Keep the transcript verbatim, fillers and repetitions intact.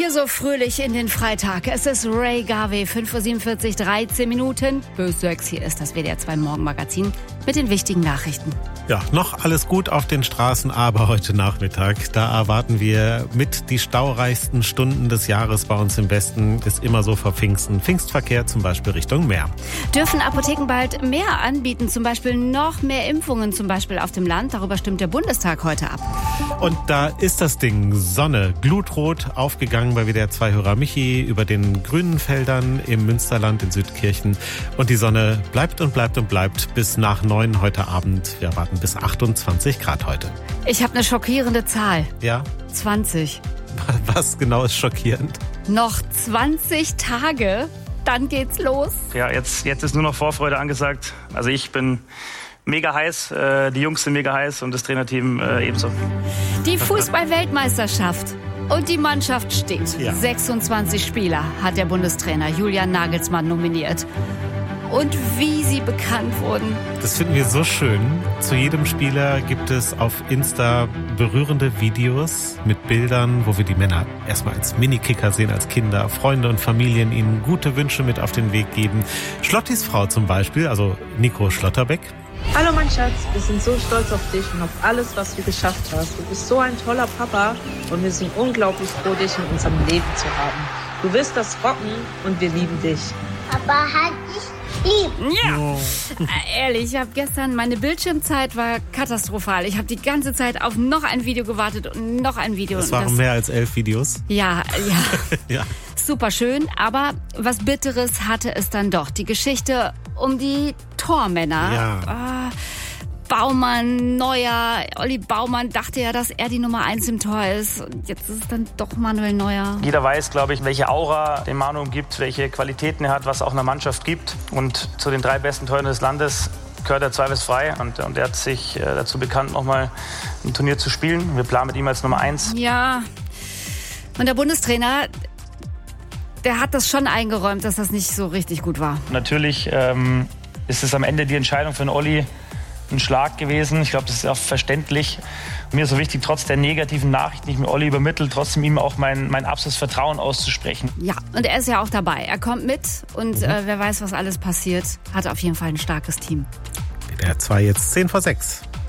Hier so fröhlich in den Freitag. Es ist Ray Garvey, fünf Uhr siebenundvierzig, dreizehn Minuten. Bis sechs, hier ist das W D R zwei Morgenmagazin mit den wichtigen Nachrichten. Ja, noch alles gut auf den Straßen, aber heute Nachmittag, da erwarten wir mit die staureichsten Stunden des Jahres bei uns im Westen. Ist immer so vor Pfingsten. Pfingstverkehr zum Beispiel Richtung Meer. Dürfen Apotheken bald mehr anbieten, zum Beispiel noch mehr Impfungen, zum Beispiel auf dem Land? Darüber stimmt der Bundestag heute ab. Und da ist das Ding, Sonne, glutrot aufgegangen bei W D R zwei Hörer Michi über den grünen Feldern im Münsterland in Südkirchen. Und die Sonne bleibt und bleibt und bleibt bis nach neun heute Abend. Wir erwarten bis achtundzwanzig Grad heute. Ich habe eine schockierende Zahl. Ja? zwanzig. Was genau ist schockierend? Noch zwanzig Tage, dann geht's los. Ja, jetzt, jetzt ist nur noch Vorfreude angesagt. Also ich bin mega heiß, äh, die Jungs sind mega heiß und das Trainerteam äh, ebenso. Die Fußball-Weltmeisterschaft. Und die Mannschaft steht. Ja. sechsundzwanzig Spieler hat der Bundestrainer Julian Nagelsmann nominiert. Und wie sie bekannt wurden. Das finden wir so schön. Zu jedem Spieler gibt es auf Insta berührende Videos mit Bildern, wo wir die Männer erstmal als Minikicker sehen, als Kinder, Freunde und Familien ihnen gute Wünsche mit auf den Weg geben. Schlottis Frau zum Beispiel, also Nico Schlotterbeck. Hallo mein Schatz, wir sind so stolz auf dich und auf alles, was du geschafft hast. Du bist so ein toller Papa und wir sind unglaublich froh, dich in unserem Leben zu haben. Du wirst das rocken und wir lieben dich. Papa hat dich lieb. Ja, äh, ehrlich, ich habe gestern, meine Bildschirmzeit war katastrophal. Ich habe die ganze Zeit auf noch ein Video gewartet und noch ein Video. Das waren das, mehr als elf Videos. Ja, ja. ja. Super schön, aber was Bitteres hatte es dann doch. Die Geschichte um die Tormänner. Ja. Äh, Baumann, Neuer, Olli Baumann dachte ja, dass er die Nummer eins im Tor ist. Und jetzt ist es dann doch Manuel Neuer. Jeder weiß, glaube ich, welche Aura den Manu umgibt, welche Qualitäten er hat, was auch einer Mannschaft gibt. Und zu den drei besten Torhütern des Landes gehört er zweifelsfrei. Und, und er hat sich äh, dazu bekannt, nochmal ein Turnier zu spielen. Wir planen mit ihm als Nummer eins. Ja, und der Bundestrainer, der hat das schon eingeräumt, dass das nicht so richtig gut war. Natürlich ähm, ist es am Ende die Entscheidung für den Olli ein Schlag gewesen. Ich glaube, das ist auch verständlich. Mir ist so wichtig, trotz der negativen Nachrichten, die ich mir Olli übermittelt, trotzdem ihm auch mein, mein absolutes Vertrauen auszusprechen. Ja, und er ist ja auch dabei. Er kommt mit und Mhm. äh, wer weiß, was alles passiert, hat auf jeden Fall ein starkes Team. W D R zwei jetzt zehn vor sechs.